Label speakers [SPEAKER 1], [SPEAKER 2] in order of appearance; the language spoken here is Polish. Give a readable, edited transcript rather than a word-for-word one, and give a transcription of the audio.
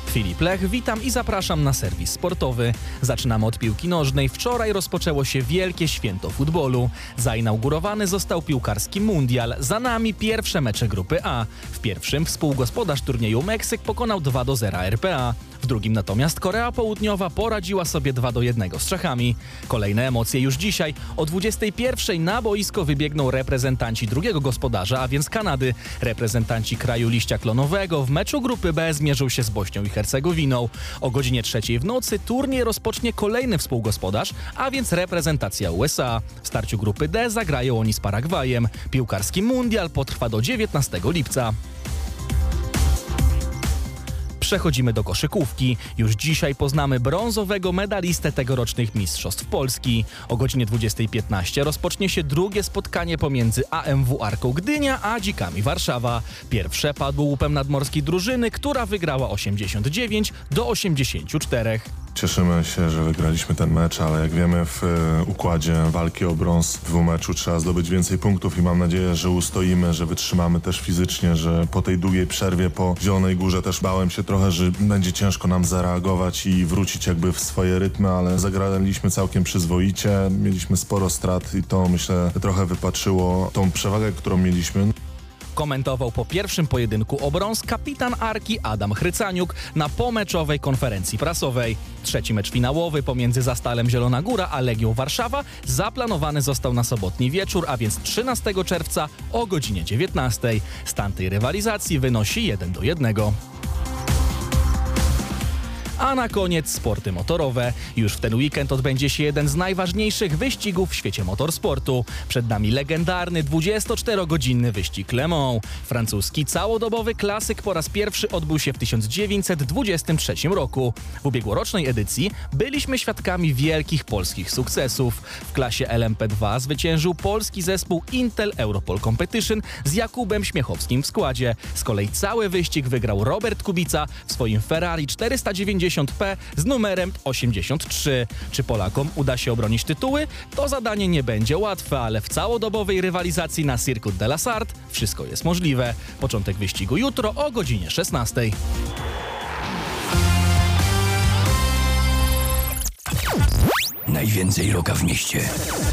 [SPEAKER 1] Filip Lech, witam i zapraszam na serwis sportowy. Zaczynamy od piłki nożnej. Wczoraj rozpoczęło się wielkie święto futbolu. Zainaugurowany został piłkarski mundial. Za nami pierwsze mecze grupy A. W pierwszym współgospodarz turnieju Meksyk pokonał 2-0 RPA. W drugim natomiast Korea Południowa poradziła sobie 2-1 z Czechami. Kolejne emocje już dzisiaj. O 21:00 na boisko wybiegną reprezentanci drugiego gospodarza, a więc Kanady. Reprezentanci kraju liścia klonowego w meczu grupy B zmierzą się z Bośnią i Hercegowiną. O godzinie 3:00 w nocy turniej rozpocznie kolejny współgospodarz, a więc reprezentacja USA. W starciu grupy D zagrają oni z Paragwajem. Piłkarski mundial potrwa do 19 lipca. Przechodzimy do koszykówki. Już dzisiaj poznamy brązowego medalistę tegorocznych Mistrzostw Polski. O godzinie 20:15 rozpocznie się drugie spotkanie pomiędzy AMW Arką Gdynia a Dzikami Warszawa. Pierwsze padło łupem nadmorskiej drużyny, która wygrała 89-84.
[SPEAKER 2] Cieszymy się, że wygraliśmy ten mecz, ale jak wiemy, w układzie walki o brąz w dwumeczu trzeba zdobyć więcej punktów i mam nadzieję, że ustoimy, że wytrzymamy też fizycznie, że po tej długiej przerwie po Zielonej Górze też bałem się trochę, że będzie ciężko nam zareagować i wrócić jakby w swoje rytmy, ale zagraliśmy całkiem przyzwoicie, mieliśmy sporo strat i to myślę trochę wypatrzyło tą przewagę, którą mieliśmy.
[SPEAKER 1] Komentował po pierwszym pojedynku o brąz kapitan Arki Adam Chrycaniuk na pomeczowej konferencji prasowej. Trzeci mecz finałowy pomiędzy Zastalem Zielona Góra a Legią Warszawa zaplanowany został na sobotni wieczór, a więc 13 czerwca o godzinie 19:00. Stan tej rywalizacji wynosi 1-1. A na koniec sporty motorowe. Już w ten weekend odbędzie się jeden z najważniejszych wyścigów w świecie motorsportu. Przed nami legendarny 24-godzinny wyścig Le Mans. Francuski całodobowy klasyk po raz pierwszy odbył się w 1923 roku. W ubiegłorocznej edycji byliśmy świadkami wielkich polskich sukcesów. W klasie LMP2 zwyciężył polski zespół Intel Europol Competition z Jakubem Śmiechowskim w składzie. Z kolei cały wyścig wygrał Robert Kubica w swoim Ferrari 490P z numerem 83. Czy Polakom uda się obronić tytuły? To zadanie nie będzie łatwe, ale w całodobowej rywalizacji na Circuit de la Sarthe wszystko jest możliwe. Początek wyścigu jutro o godzinie 16:00.
[SPEAKER 3] Najwięcej rocka w mieście.